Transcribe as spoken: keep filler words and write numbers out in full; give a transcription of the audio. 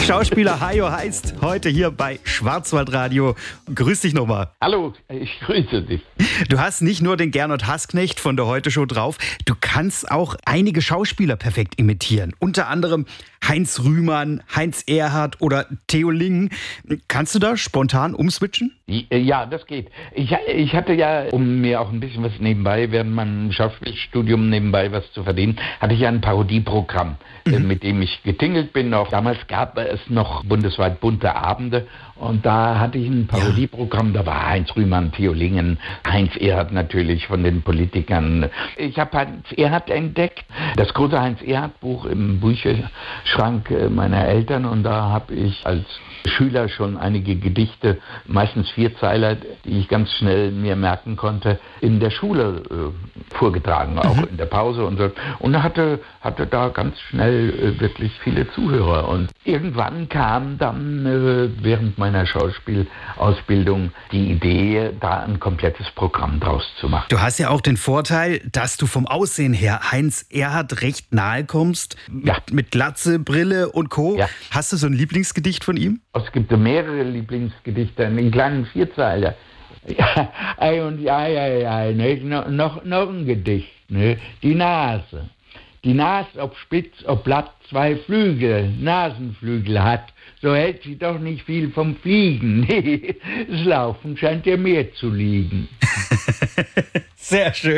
Schauspieler Hajo Heist, heute hier bei Schwarzwaldradio. Grüß dich nochmal. Hallo, ich grüße dich. Du hast nicht nur den Gernot Hassknecht von der Heute-Show drauf, du kannst auch einige Schauspieler perfekt imitieren. Unter anderem Heinz Rühmann, Heinz Erhardt oder Theo Lingen. Kannst du da spontan umswitchen? Ja, das geht. Ich, ich hatte ja, um mir auch ein bisschen was nebenbei, während meinem Schauspielstudium nebenbei was zu verdienen, hatte ich ja ein Parodieprogramm, mhm. mit dem ich getingelt bin. Auch damals gab es noch bundesweit bunte Abende und da hatte ich ein Parodieprogramm, da war Heinz Rühmann, Theo Lingen, Heinz Erhardt natürlich von den Politikern. Ich habe Heinz Erhardt entdeckt, das große Heinz Erhardt Buch im Bücherschrank meiner Eltern, und da habe ich als Schüler schon einige Gedichte, meistens Vierzeiler, die ich ganz schnell mir merken konnte, in der Schule äh, vorgetragen, auch mhm. in der Pause und so. Und hatte, hatte da ganz schnell äh, wirklich viele Zuhörer. Und irgendwann kam dann äh, während meiner Schauspielausbildung die Idee, da ein komplettes Programm draus zu machen. Du hast ja auch den Vorteil, dass du vom Aussehen her Heinz Erhardt recht nahe kommst, ja. mit, mit Glatze, Brille und Co. Ja. Hast du so ein Lieblingsgedicht von ihm? Es gibt mehrere Lieblingsgedichte, einen kleinen Vierzeiler. Ja, ei und ja, ja, ja, ne? No, noch, noch ein Gedicht, ne? Die Nase. Die Nase, ob spitz, ob glatt, zwei Flügel, Nasenflügel hat, so hält sie doch nicht viel vom Fliegen. Nee, das Laufen scheint ihr mehr zu liegen. Sehr schön.